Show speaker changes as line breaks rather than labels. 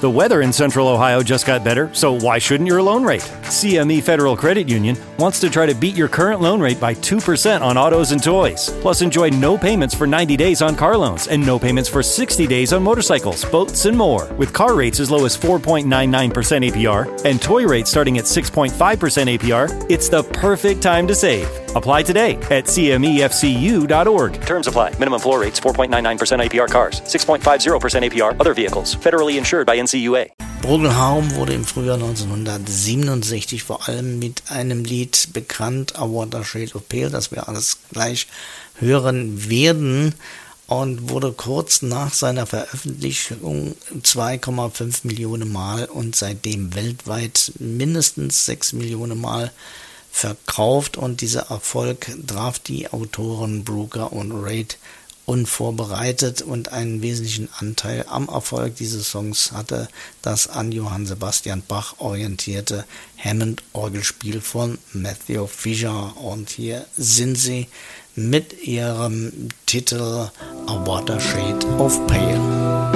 The weather in Central Ohio just got better, so why shouldn't your loan rate? CME Federal Credit Union wants to try to beat your current loan rate by 2% on autos and toys. Plus, enjoy no payments for 90 days on car loans and no payments for 60 days on motorcycles, boats, and more. With car rates as low as 4.99% APR and toy rates starting at 6.5% APR, it's the perfect time to save. Apply today at cmefcu.org. Terms apply. Minimum floor rates 4.99% APR cars, 6.50% APR other vehicles. Federally insured by NCUA.
Procol Harum wurde im Frühjahr 1967 vor allem mit einem Lied bekannt, A Water Shade of Pale, das wir alles gleich hören werden, und wurde kurz nach seiner Veröffentlichung 2,5 Millionen Mal und seitdem weltweit mindestens 6 Millionen Mal verkauft, und dieser Erfolg traf die Autoren Brooker und Reid unvorbereitet, und einen wesentlichen Anteil am Erfolg dieses Songs hatte das an Johann Sebastian Bach orientierte Hammond-Orgelspiel von Matthew Fisher, und hier sind sie mit ihrem Titel A Water Shade of Pale.